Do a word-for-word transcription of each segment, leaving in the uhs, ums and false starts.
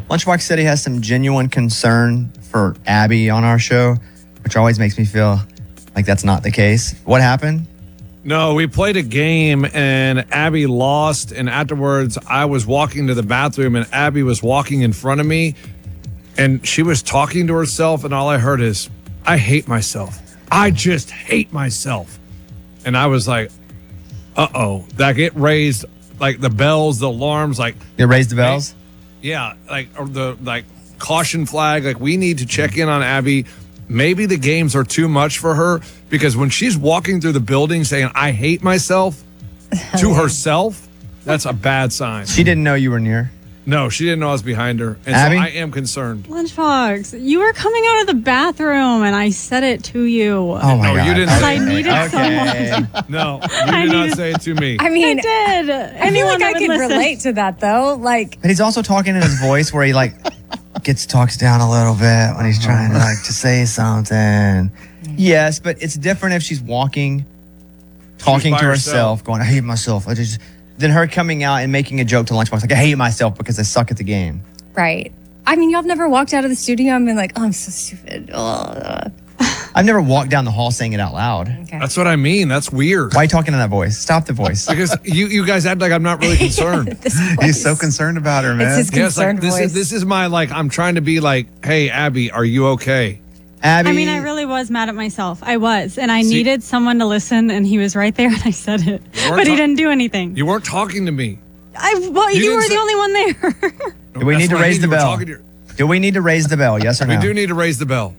Lunchbox said he has some genuine concern for Abby on our show, which always makes me feel like that's not the case. What happened? No, we played a game and Abby lost. And afterwards, I was walking to the bathroom and Abby was walking in front of me. And she was talking to herself. And all I heard is, I hate myself. I just hate myself. And I was like, uh-oh. Like it raised like the bells, the alarms. like It raised the bells? Yeah. Like or the like caution flag. Like we need to check in on Abby. Maybe the games are too much for her because when she's walking through the building saying, I hate myself to herself, that's a bad sign. She didn't know you were near. No, she didn't know I was behind her. And Abby? so I am concerned. Lunchbox, you were coming out of the bathroom and I said it to you. Oh, my No, God. you didn't Because say I it. needed Okay. someone. No, you I did not needed- say it to me. I mean, I did. I feel Anyone like I that can would listen. relate to that, though. Like, But he's also talking in his voice where he like gets talks down a little bit when he's trying to like to say something. Yes, but it's different if she's walking, talking by to herself. herself, going, I hate myself. I just than her coming out and making a joke to Lunchbox like, I hate myself because I suck at the game. right. I mean, y'all have never walked out of the studio and been like, oh, I'm so stupid. Ugh. I've never walked down the hall saying it out loud. Okay. That's what I mean. That's weird. Why are you talking in that voice? Stop the voice. Because you, you guys act like I'm not really concerned. This He's so voice. concerned about her, It's man. his Yeah, it's like, concerned this voice. is this is my like I'm trying to be like, hey Abby, are you okay? Abby. I mean, I really was mad at myself. I was. And I See- needed someone to listen, and he was right there, and I said it. weren't But he ta- didn't do anything. You weren't talking to me. I, well, You you, didn't were say- the only one there. Do we That's need to what I raise mean. the You were bell? talking to your- Do we need to raise the bell? Yes or no? We do need to raise the bell.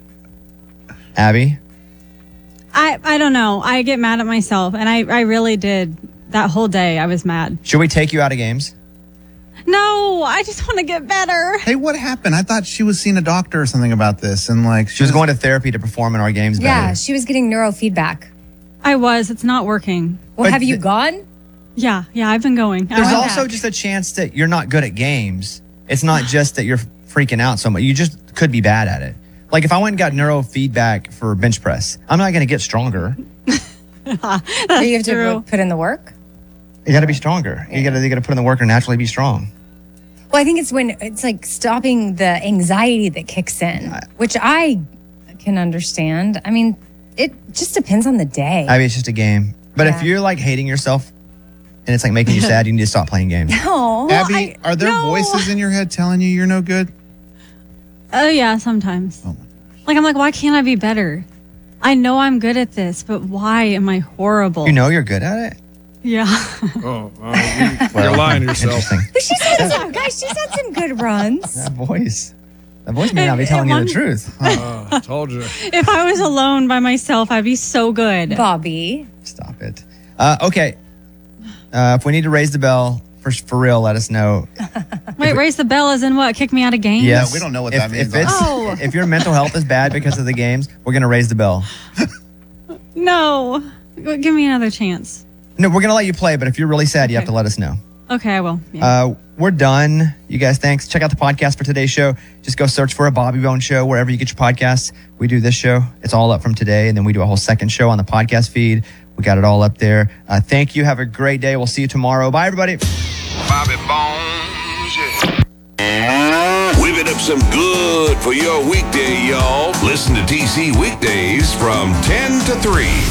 Abby? I, I don't know. I get mad at myself, and I, I really did. That whole day, I was mad. Should we take you out of games? No, I just want to get better. Hey, what happened? I thought she was seeing a doctor or something about this, and like She was going to therapy to perform in our games better. Yeah, she was getting neurofeedback. I was. It's not working. Well, But have you th- gone? Yeah, yeah, I've been going. There's I went also back. just a chance that you're not good at games. It's not just that you're freaking out so much. You just could be bad at it. Like if I went and got neurofeedback for bench press, I'm not going to get stronger. Or you have to true. put in the work? You got to be stronger. You got to you got to put in the work and naturally be strong. Well, I think it's when it's like stopping the anxiety that kicks in, which I can understand. I mean, it just depends on the day. I mean, it's just a game. But if Yeah. you're like hating yourself and it's like making you sad, you need to stop playing games. no. Abby, I- are there no. voices in your head telling you you're no good? Oh, yeah, sometimes. Oh my Like, I'm like, why can't I be better? I know I'm good at this, but why am I horrible? You know you're good at it. Yeah. Oh, uh, you, you're lying to yourself. Interesting. But she's had some, guys, she's had some good runs. That voice. That voice may not be It- telling it you the won- truth. Uh, I told you. If I was alone by myself, I'd be so good. Bobby. Stop it. Uh, okay. Uh, if we need to raise the bell for for real, let us know. Wait, raise the bell as in what? Kick me out of games? Yes. we don't know what if, that means, If, it's, Oh. if your mental health is bad because of the games, we're going to raise the bell. No. Give me another chance. No, we're going to let you play, but if you're really sad, you have Okay. to let us know. Okay, I will. Yeah. Uh, we're done. You guys, thanks. Check out the podcast for today's show. Just go search for a Bobby Bone Show wherever you get your podcasts. We do this show. It's all up from today, and then we do a whole second show on the podcast feed. We got it all up there. Uh, thank you. Have a great day. We'll see you tomorrow. Bye, everybody. Bobby Bones, yeah. Whipping up some good for your weekday, y'all. Listen to T C weekdays from ten to three.